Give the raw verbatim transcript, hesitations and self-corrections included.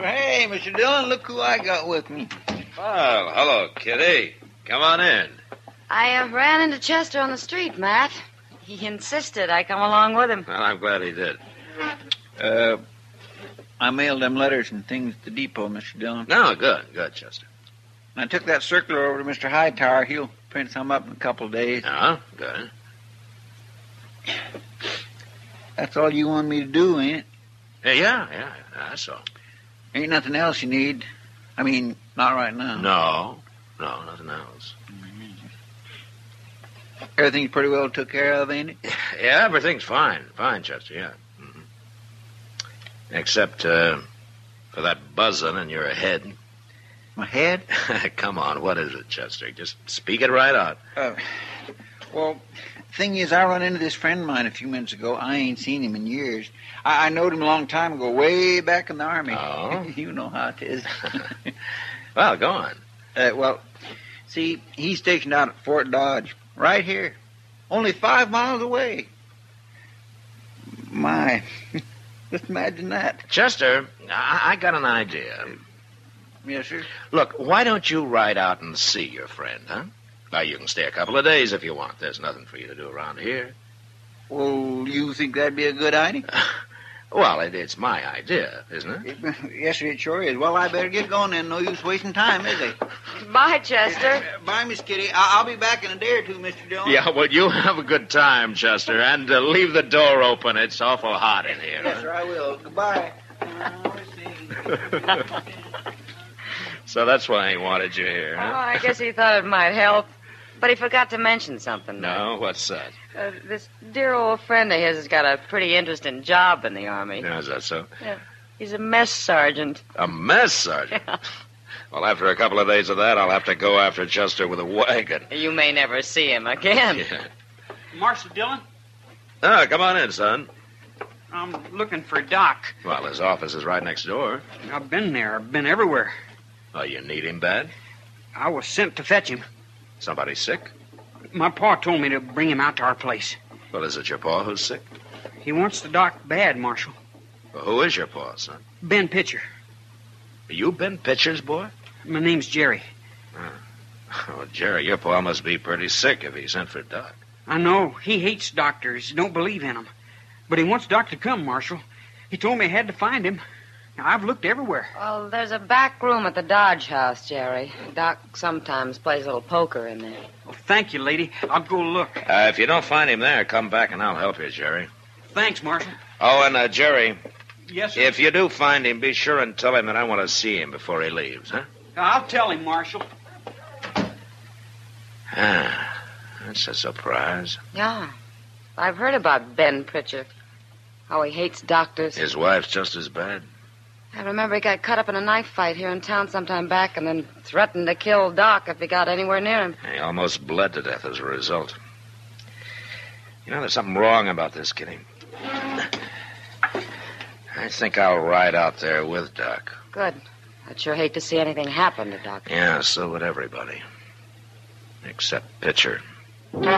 Hey, Mister Dillon, look who I got with me. Well, hello, Kitty. Come on in. I uh, ran into Chester on the street, Matt. He insisted I come along with him. Well, I'm glad he did. Uh, I mailed them letters and things to the depot, Mister Dillon. No, good, good, Chester. I took that circular over to Mister Hightower. He'll print some up in a couple of days. Oh, good. That's all you want me to do, ain't it? Yeah, yeah, yeah, that's all. Ain't nothing else you need. I mean, not right now. No, no, nothing else. Everything's pretty well took care of, ain't it? Yeah, everything's fine. Fine, Chester, yeah. Mm-hmm. Except uh, for that buzzing in your head. My head? Come on, what is it, Chester? Just speak it right out. Uh, well, thing is, I run into this friend of mine a few minutes ago. I ain't seen him in years. I, I knowed him a long time ago, way back in the Army. Oh? You know how it is. Well, go on. Uh, well, see, he's stationed out at Fort Dodge, right here, only five miles away. My, just imagine that. Chester, I, I got an idea. Yes, sir. Look, why don't you ride out and see your friend, huh? Now, you can stay a couple of days if you want. There's nothing for you to do around here. Well, you think that'd be a good idea? Well, it, it's my idea, isn't it? Yes, sir, it sure is. Well, I better get going then. No use wasting time, is it? Bye, Chester. Uh, bye, Miss Kitty. I- I'll be back in a day or two, Mister Dillon. Yeah, well, you have a good time, Chester, and uh, leave the door open. It's awful hot in here. Yes, huh? sir, I will. Goodbye. Uh, let's see. So that's why he wanted you here, Oh, huh? I guess he thought it might help. But he forgot to mention something. No, what's that? Uh, this dear old friend of his has got a pretty interesting job in the Army. Yeah, is that so? Yeah. He's a mess sergeant. A mess sergeant? Yeah. Well, after a couple of days of that, I'll have to go after Chester with a wagon. You may never see him again. Yeah. Marshal Dillon, Ah, come on in, son. I'm looking for Doc. Well, his office is right next door. I've been there. I've been everywhere. Oh, you need him bad? I was sent to fetch him. Somebody sick? My pa told me to bring him out to our place. Well, is it your pa who's sick? He wants the doc bad, Marshal. Well, who is your pa, son? Ben Pitcher. You been Pitcher's boy? My name's Jerry. Oh, Jerry, your pa must be pretty sick if he sent for Doc. I know. He hates doctors. Don't believe in them. But he wants Doc to come, Marshal. He told me I had to find him. Now, I've looked everywhere. Well, there's a back room at the Dodge house, Jerry. Doc sometimes plays a little poker in there. Well, thank you, lady. I'll go look. Uh, if you don't find him there, come back and I'll help you, Jerry. Thanks, Marshal. Oh, and uh, Jerry, Yes, sir. if you do find him, be sure and tell him that I want to see him before he leaves, huh? I'll tell him, Marshal. Ah, that's a surprise. Yeah. I've heard about Ben Pritchard. How he hates doctors. His wife's just as bad. I remember he got cut up in a knife fight here in town sometime back and then threatened to kill Doc if he got anywhere near him. He almost bled to death as a result. You know, there's something wrong about this, Kitty. I think I'll ride out there with Doc. Good. I'd sure hate to see anything happen to Doc. Yeah, so would everybody. Except Pitcher.